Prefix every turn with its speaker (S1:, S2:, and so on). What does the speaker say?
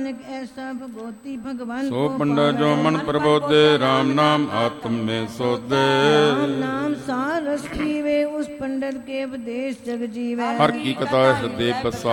S1: नानक ऐसा भगवती भगवान
S2: सो पंडा जो मन प्रबोधे, राम नाम आत्म में सोधे।
S1: राम नाम सार रस पीवे, उस पंडित के उपदेश जग जीवे।
S2: हर की कथा हृदय बसा,